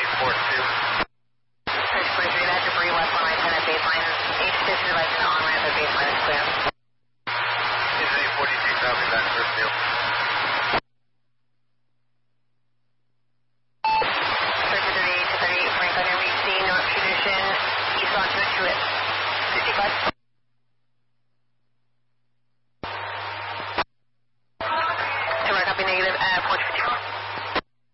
842. Search 43, that's debris left on I-10 at baseline. H-6 device and on-ramp at baseline is clear. Is 842, copy back, first deal. Search 38 to 38, Frank, on your weak C, North Tradition, east on 2 at 55.